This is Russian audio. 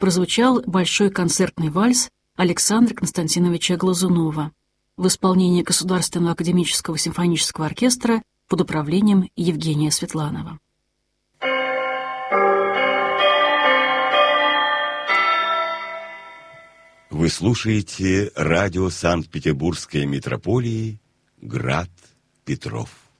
прозвучал большой концертный вальс Александра Константиновича Глазунова в исполнении Государственного академического симфонического оркестра под управлением Евгения Светланова. Вы слушаете радио Санкт-Петербургской митрополии «Град Петров».